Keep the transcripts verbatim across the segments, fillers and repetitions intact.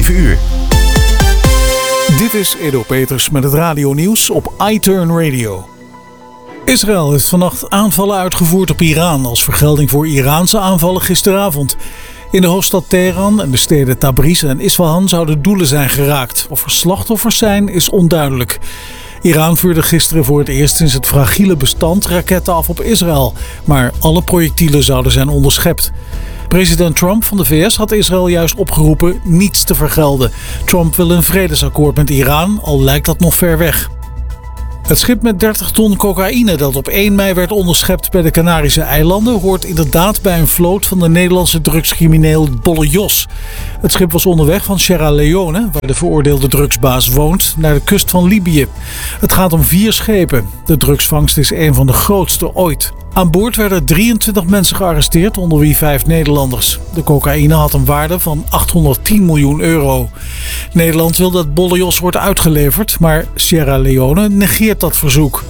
negen uur. Dit is Edo Peters met het radionieuws op iTurn Radio. Israël heeft vannacht aanvallen uitgevoerd op Iran als vergelding voor Iraanse aanvallen gisteravond. In de hoofdstad Teheran en de steden Tabriz en Isfahan zouden doelen zijn geraakt. Of er slachtoffers zijn is onduidelijk. Iran vuurde gisteren voor het eerst sinds het fragiele bestand raketten af op Israël. Maar alle projectielen zouden zijn onderschept. President Trump van de V S had Israël juist opgeroepen niets te vergelden. Trump wil een vredesakkoord met Iran, al lijkt dat nog ver weg. Het schip met dertig ton cocaïne dat op één mei werd onderschept bij de Canarische eilanden hoort inderdaad bij een vloot van de Nederlandse drugscrimineel Bolle Jos. Het schip was onderweg van Sierra Leone, waar de veroordeelde drugsbaas woont, naar de kust van Libië. Het gaat om vier schepen. De drugsvangst is een van de grootste ooit. Aan boord werden drieëntwintig mensen gearresteerd, onder wie vijf Nederlanders. De cocaïne had een waarde van achthonderdtien miljoen euro. Nederland wil dat Bolle Jos wordt uitgeleverd, maar Sierra Leone negeert dat verzoek.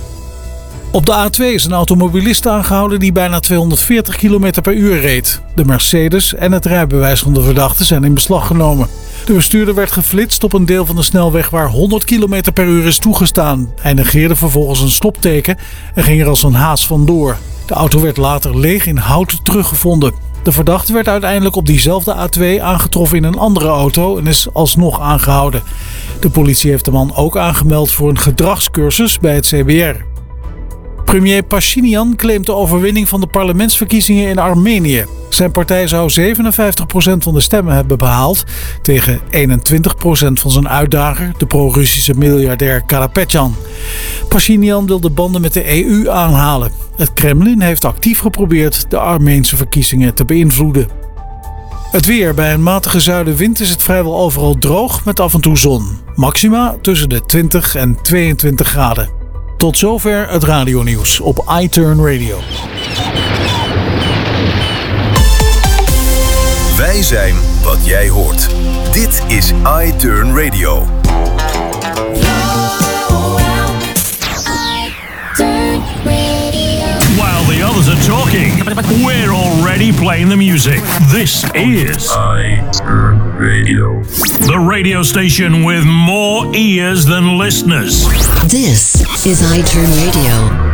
Op de A twee is een automobilist aangehouden die bijna tweehonderdveertig kilometer per uur reed. De Mercedes en het rijbewijs van de verdachte zijn in beslag genomen. De bestuurder werd geflitst op een deel van de snelweg waar honderd kilometer per uur is toegestaan. Hij negeerde vervolgens een stopteken en ging er als een haas vandoor. De auto werd later leeg in Houten teruggevonden. De verdachte werd uiteindelijk op diezelfde A twee aangetroffen in een andere auto en is alsnog aangehouden. De politie heeft de man ook aangemeld voor een gedragscursus bij het C B R. Premier Pashinyan claimt de overwinning van de parlementsverkiezingen in Armenië. Zijn partij zou zevenenvijftig procent van de stemmen hebben behaald tegen eenentwintig procent van zijn uitdager, de pro-Russische miljardair Karapetyan. Pashinyan wil de banden met de E U aanhalen. Het Kremlin heeft actief geprobeerd de Armeense verkiezingen te beïnvloeden. Het weer. Bij een matige zuidenwind is het vrijwel overal droog met af en toe zon. Maxima tussen de twintig en tweeëntwintig graden. Tot zover het radionieuws op iTurn Radio. Wij zijn wat jij hoort. Dit is iTurn Radio. While the others are talking, we're already playing the music. This is iTurn Radio. The radio station with more ears than listeners. This is iTurn Radio.